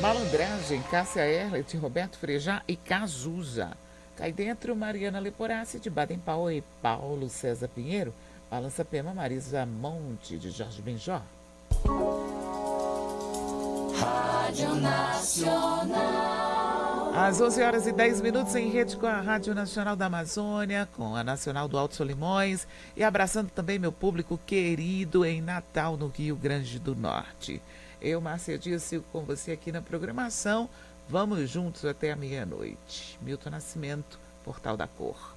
Malandragem, Cássia Erlet, Roberto Frejá e Cazuza. Cai dentro, Mariana Leporassi, de Baden-Powell e Paulo César Pinheiro. Balança Pema, Marisa Monte, de Jorge Benjó. Rádio Nacional. Às 11h10 em rede com a Rádio Nacional da Amazônia, com a Nacional do Alto Solimões e abraçando também meu público querido em Natal, no Rio Grande do Norte. Eu, Márcia Dias, sigo com você aqui na programação. Vamos juntos até a meia-noite. Milton Nascimento, Portal da Cor.